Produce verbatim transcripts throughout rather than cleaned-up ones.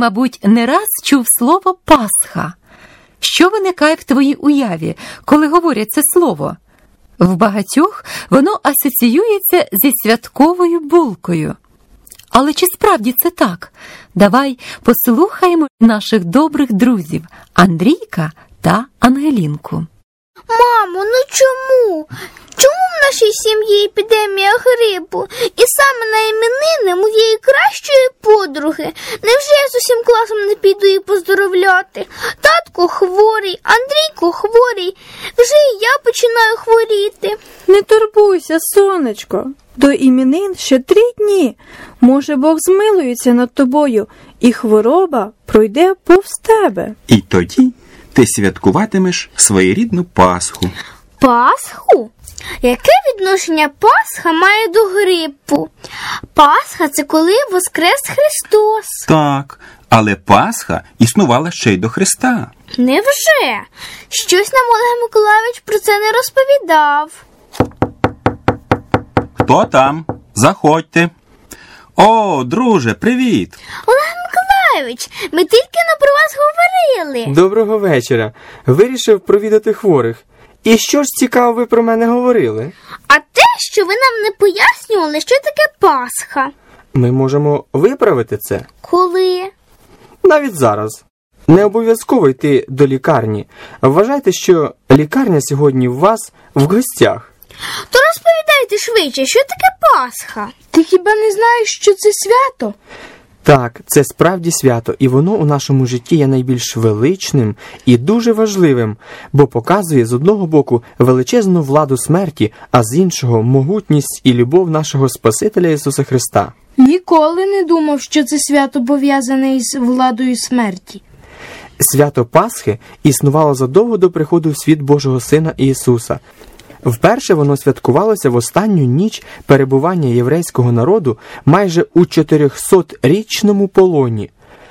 мабуть, не раз чув слово «Пасха». Що виникає в твоїй уяві, коли говорять це слово? В багатьох воно асоціюється зі святковою булкою. Але чи справді це так? Давай послухаємо наших добрих друзів Андрійка та Ангелінку. Мамо, ну чому? Чому в нашій сім'ї епідемія грипу? І саме на іменини моєї кращої подруги. Невже я з усім класом не піду її поздоровляти? Татко хворий, Андрійко хворий. Вже і я починаю хворіти. Не турбуйся, сонечко. До іменин ще три дні. Може, Бог змилується над тобою, і хвороба пройде повз тебе. І тоді ти святкуватимеш своєрідну Пасху. Пасху? Яке відношення Пасха має до грипу? Пасха – це коли воскрес Христос. Так, але Пасха існувала ще й до Христа. Невже? Щось нам Олег Миколайович про це не розповідав. Хто там? Заходьте. О, друже, привіт! Олег Миколайович, ми тільки но про вас говорили. Доброго вечора. Вирішив провідати хворих. І що ж цікаво ви про мене говорили? А те, що ви нам не пояснювали, що таке Пасха. Ми можемо виправити це. Коли? Навіть зараз. Не обов'язково йти до лікарні. Вважайте, що лікарня сьогодні у вас в гостях. То розповідайте швидше, що таке Пасха? Ти хіба не знаєш, що це свято? Так, це справді свято, і воно у нашому житті є найбільш величним і дуже важливим, бо показує з одного боку величезну владу смерті, а з іншого могутність і любов нашого Спасителя Ісуса Христа. Ніколи не думав, що це свято пов'язане із владою смерті. Свято Пасхи існувало задовго до приходу в світ Божого Сина Ісуса. Вперше воно святкувалося в останню ніч перебування єврейського народу майже у чотирьохсотрічному полоні.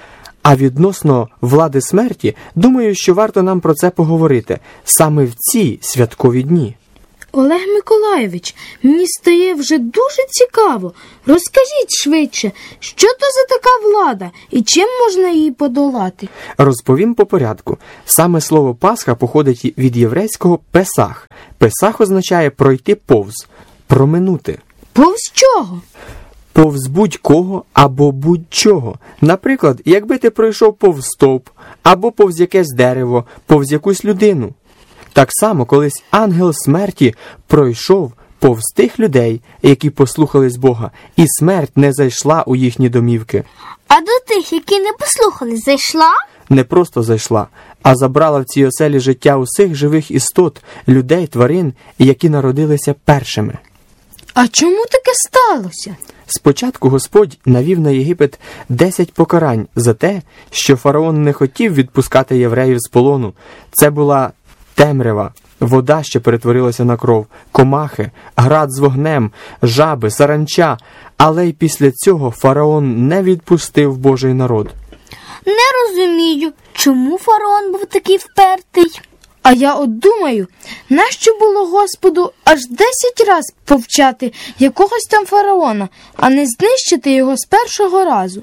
А відносно влади смерті, думаю, що варто нам про це поговорити саме в ці святкові дні. Олег Миколайович, мені стає вже дуже цікаво. Розкажіть швидше, що то за така влада і чим можна її подолати? Розповім по порядку. Саме слово Пасха походить від єврейського «песах». «Песах» означає «пройти повз», «проминути». Повз чого? Повз будь-кого або будь-чого. Наприклад, якби ти пройшов повз стовп, або повз якесь дерево, повз якусь людину. Так само колись ангел смерті пройшов повз тих людей, які послухались Бога, і смерть не зайшла у їхні домівки. А до тих, які не послухались, зайшла? Не просто зайшла, а забрала в цій оселі життя усіх живих істот, людей, тварин, які народилися першими. А чому таке сталося? Спочатку Господь навів на Єгипет десять покарань за те, що фараон не хотів відпускати євреїв з полону. Це була темрява, вода, що перетворилася на кров, комахи, град з вогнем, жаби, саранча. Але й після цього фараон не відпустив Божий народ. Не розумію, чому фараон був такий впертий. А я от думаю, нащо було Господу аж десять раз повчати якогось там фараона, а не знищити його з першого разу?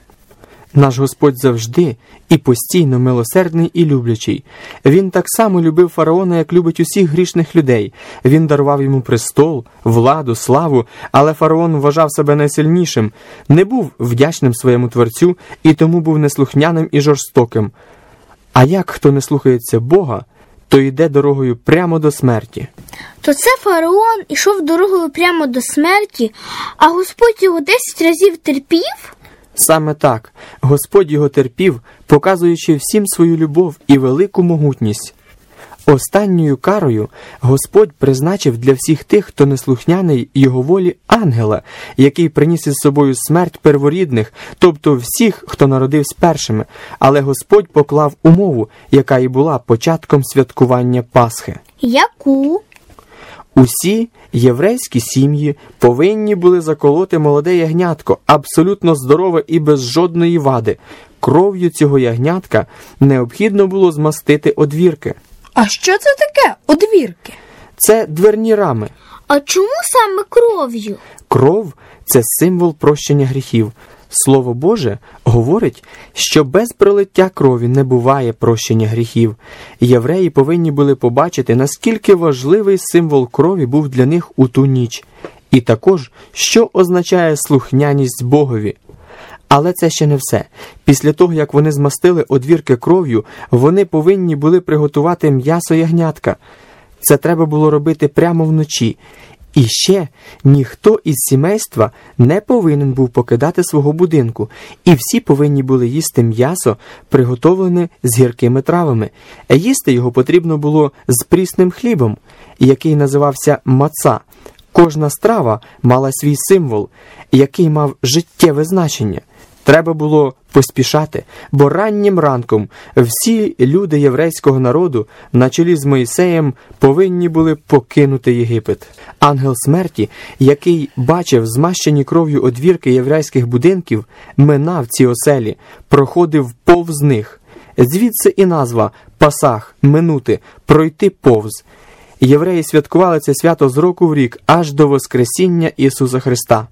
Наш Господь завжди і постійно милосердний і люблячий. Він так само любив фараона, як любить усіх грішних людей. Він дарував йому престол, владу, славу, але фараон вважав себе найсильнішим, не був вдячним своєму Творцю і тому був неслухняним і жорстоким. А як хто не слухається Бога, то йде дорогою прямо до смерті. То це фараон ішов дорогою прямо до смерті, а Господь його десять разів терпів? Саме так. Господь його терпів, показуючи всім свою любов і велику могутність. Останньою карою Господь призначив для всіх тих, хто неслухняний його волі, ангела, який приніс із собою смерть перворідних, тобто всіх, хто народився першими. Але Господь поклав умову, яка і була початком святкування Пасхи. Яку? Усі єврейські сім'ї повинні були заколоти молоде ягнятко, абсолютно здорове і без жодної вади. Кров'ю цього ягнятка необхідно було змастити одвірки. А що це таке, одвірки? Це дверні рами. А чому саме кров'ю? Кров – це символ прощення гріхів. Слово Боже говорить, що без пролиття крові не буває прощення гріхів. Євреї повинні були побачити, наскільки важливий символ крові був для них у ту ніч. І також, що означає слухняність Богові. Але це ще не все. Після того, як вони змастили одвірки кров'ю, вони повинні були приготувати м'ясо ягнятка. Це треба було робити прямо вночі. І ще ніхто із сімейства не повинен був покидати свого будинку, і всі повинні були їсти м'ясо, приготовлене з гіркими травами. Їсти його потрібно було з прісним хлібом, який називався маца. Кожна страва мала свій символ, який мав життєве значення. Треба було поспішати, бо раннім ранком всі люди єврейського народу на чолі з Мойсеєм повинні були покинути Єгипет. Ангел смерті, який бачив змащені кров'ю одвірки єврейських будинків, минав ці оселі, проходив повз них. Звідси і назва «Пасах» – «минути», «пройти повз». Євреї святкували це свято з року в рік, аж до Воскресіння Ісуса Христа.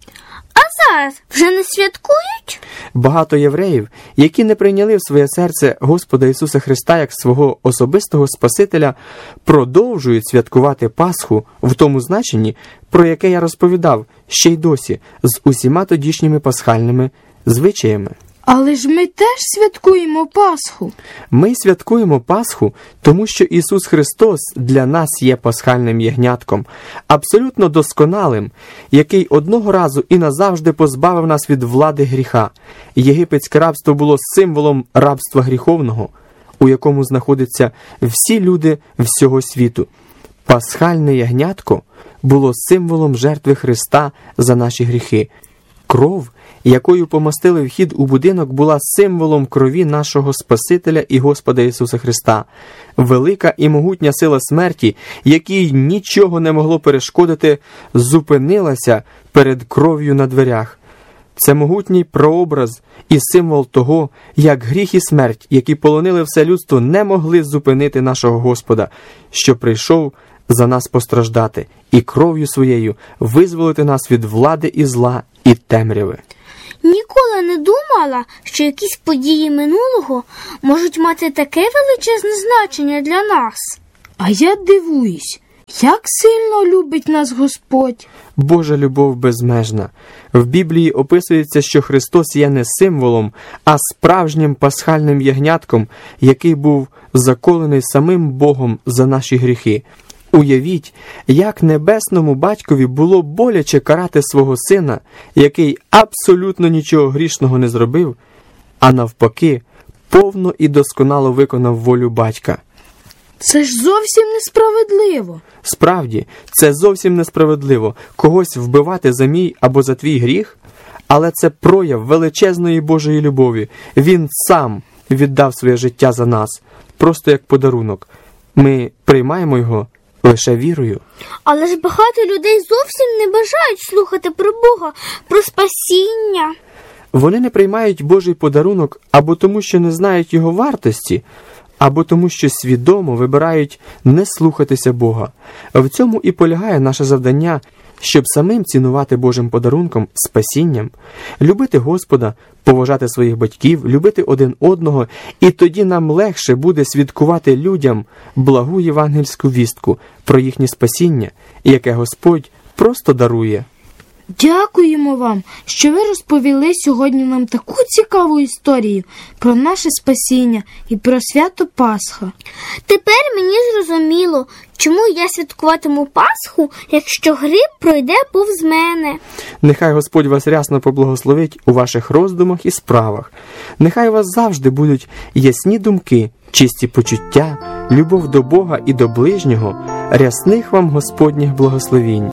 А зараз вже не святкують? Багато євреїв, які не прийняли в своє серце Господа Ісуса Христа як свого особистого Спасителя, продовжують святкувати Пасху в тому значенні, про яке я розповідав, ще й досі, з усіма тодішніми пасхальними звичаями. Але ж ми теж святкуємо Пасху. Ми святкуємо Пасху, тому що Ісус Христос для нас є пасхальним ягнятком, абсолютно досконалим, який одного разу і назавжди позбавив нас від влади гріха. Єгипетське рабство було символом рабства гріховного, у якому знаходяться всі люди всього світу. Пасхальне ягнятко було символом жертви Христа за наші гріхи. Кров, якою помастили вхід у будинок, була символом крові нашого Спасителя і Господа Ісуса Христа. Велика і могутня сила смерті, якій нічого не могло перешкодити, зупинилася перед кров'ю на дверях. Це могутній прообраз і символ того, як гріх і смерть, які полонили все людство, не могли зупинити нашого Господа, що прийшов за нас постраждати і кров'ю своєю визволити нас від влади і зла і темряви. Ніколи не думала, що якісь події минулого можуть мати таке величезне значення для нас. А я дивуюсь, як сильно любить нас Господь. Божа любов безмежна. В Біблії описується, що Христос є не символом, а справжнім пасхальним ягнятком, який був заколений самим Богом за наші гріхи. Уявіть, як небесному батькові було боляче карати свого сина, який абсолютно нічого грішного не зробив, а навпаки, повно і досконало виконав волю батька. Це ж зовсім несправедливо. Справді, це зовсім несправедливо когось вбивати за мій або за твій гріх, але це прояв величезної Божої любові. Він сам віддав своє життя за нас, просто як подарунок. Ми приймаємо його лише вірою. Але ж багато людей зовсім не бажають слухати про Бога, про спасіння. Вони не приймають Божий подарунок або тому, що не знають його вартості, або тому, що свідомо вибирають не слухатися Бога. В цьому і полягає наше завдання, щоб самим цінувати Божим подарунком, спасінням, любити Господа, поважати своїх батьків, любити один одного, і тоді нам легше буде свідкувати людям благу євангельську вістку про їхнє спасіння, яке Господь просто дарує. Дякуємо вам, що ви розповіли сьогодні нам таку цікаву історію про наше спасіння і про свято Пасха. Тепер мені зрозуміло, чому я святкуватиму Пасху, якщо гриб пройде повз мене. Нехай Господь вас рясно поблагословить у ваших роздумах і справах. Нехай у вас завжди будуть ясні думки, чисті почуття, любов до Бога і до ближнього, рясних вам Господніх благословінь.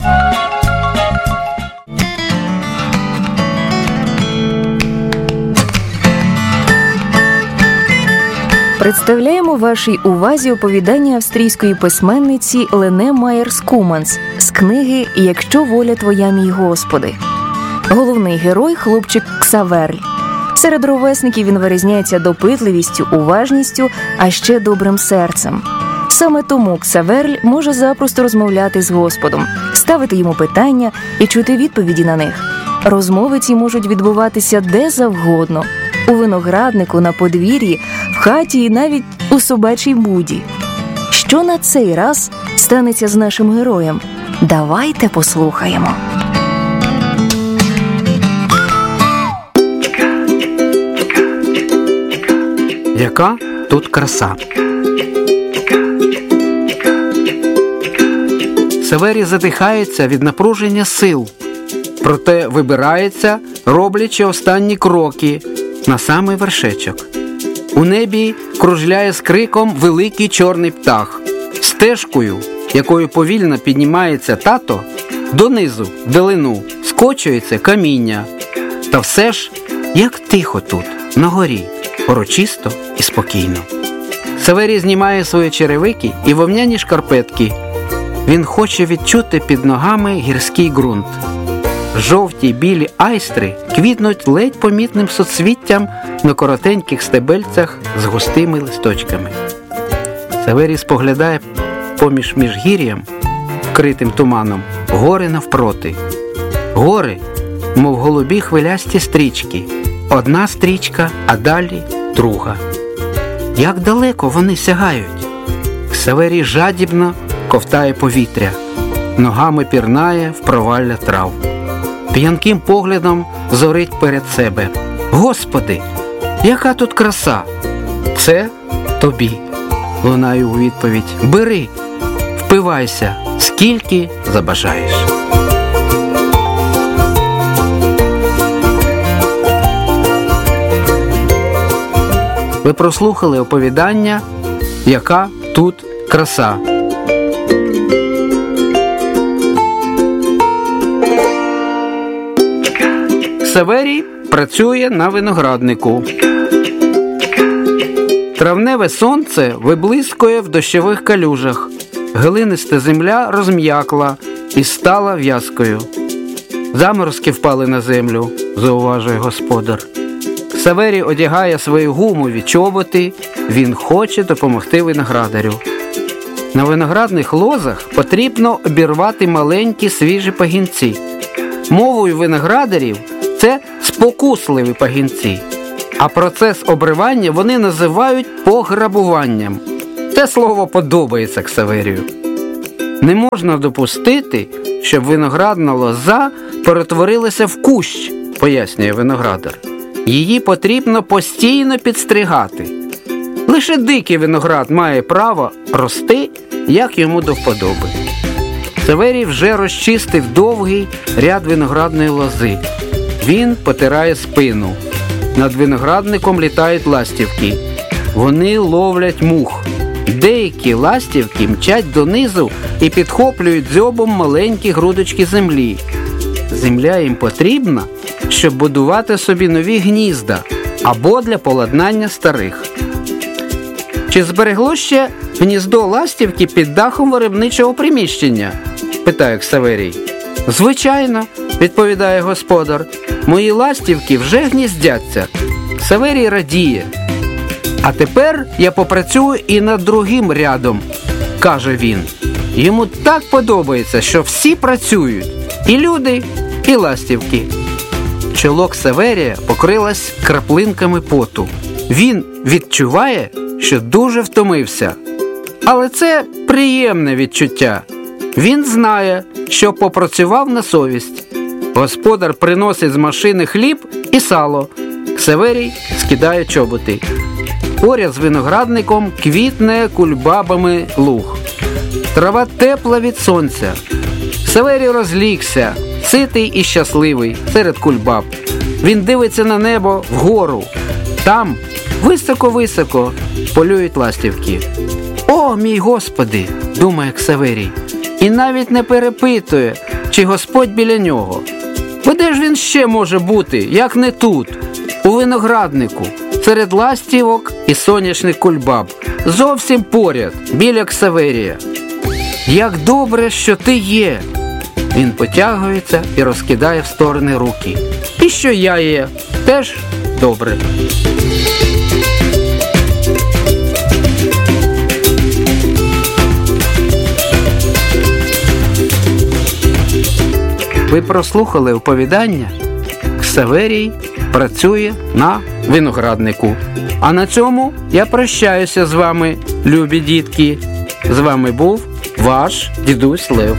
Представляємо вашій увазі оповідання австрійської письменниці Лене Майєр-Скуманс з книги «Якщо воля твоя, мій Господи». Головний герой – хлопчик Ксаверль. Серед ровесників він вирізняється допитливістю, уважністю, а ще добрим серцем. Саме тому Ксаверль може запросто розмовляти з Господом, ставити йому питання і чути відповіді на них. Розмови ці можуть відбуватися де завгодно – у винограднику, на подвір'ї, в хаті і навіть у собачій буді. Що на цей раз станеться з нашим героєм? Давайте послухаємо. Яка тут краса! Северій задихається від напруження сил, проте вибирається, роблячи останні кроки на самий вершечок. У небі кружляє з криком великий чорний птах. Стежкою, якою повільно піднімається тато, донизу, в долину, скочується каміння. Та все ж, як тихо тут, на горі, урочисто і спокійно. Северій знімає свої черевики і вовняні шкарпетки. Він хоче відчути під ногами гірський ґрунт. Жовті й білі айстри квітнуть ледь помітним соцвіттям на коротеньких стебельцях з густими листочками. Северій споглядає поміж міжгір'ям, вкритим туманом, гори навпроти. Гори, мов голубі хвилясті стрічки. Одна стрічка, а далі друга. Як далеко вони сягають? Северій жадібно ковтає повітря, ногами пірнає в провалля трав. П'янким поглядом зорить перед себе. Господи, яка тут краса! Це тобі, лунаю у відповідь. Бери, впивайся, скільки забажаєш. Ви прослухали оповідання «Яка тут краса». Северій працює на винограднику. Травневе сонце виблискує в дощових калюжах. Глиниста земля розм'якла і стала в'язкою. Заморозки впали на землю, зауважує господар. Северій одягає свої гумові чоботи, він хоче допомогти виноградарю. На виноградних лозах потрібно обірвати маленькі свіжі пагінці. Мовою виноградарів це спокусливі пагінці, а процес обривання вони називають пограбуванням. Це слово подобається Ксаверію. Не можна допустити, щоб виноградна лоза перетворилася в кущ, пояснює виноградар. Її потрібно постійно підстригати. Лише дикий виноград має право рости, як йому до вподоби. Северій вже розчистив довгий ряд виноградної лози. Він потирає спину. Над виноградником літають ластівки. Вони ловлять мух. Деякі ластівки мчать донизу і підхоплюють дзьобом маленькі грудочки землі. Земля їм потрібна, щоб будувати собі нові гнізда або для поладнання старих. Чи зберегло ще гніздо ластівки під дахом виробничого приміщення? Питає Ксаверій. Звичайно, відповідає господар. Мої ластівки вже гніздяться. Ксаверій радіє. А тепер я попрацюю і над другим рядом, каже він. Йому так подобається, що всі працюють. І люди, і ластівки. Чоло Ксаверія покрилось краплинками поту. Він відчуває, що дуже втомився. Але це приємне відчуття. Він знає, що попрацював на совість. Господар приносить з машини хліб і сало. Ксаверій скидає чоботи. Поряд з виноградником квітне кульбабами луг. Трава тепла від сонця. Ксаверій розлігся, ситий і щасливий серед кульбаб. Він дивиться на небо вгору. Там, високо-високо, полюють ластівки. «О, мій Господи!» – думає Ксаверій. І навіть не перепитує, чи Господь біля нього. Бо де ж він ще може бути, як не тут, у винограднику, серед ластівок і сонячних кульбаб, зовсім поряд, біля Ксаверія. «Як добре, що ти є!» Він потягується і розкидає в сторони руки. «І що я є, теж добре!» Ви прослухали оповідання Саверій працює на винограднику. А на цьому я прощаюся з вами, любі дітки. З вами був ваш дідусь Лев.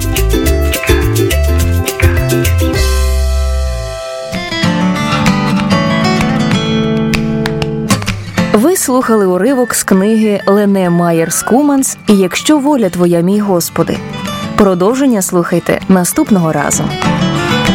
Ви слухали уривок з книги Лене Майєр-Скуманс «І якщо воля твоя, мій Господи». Продовження слухайте наступного разу.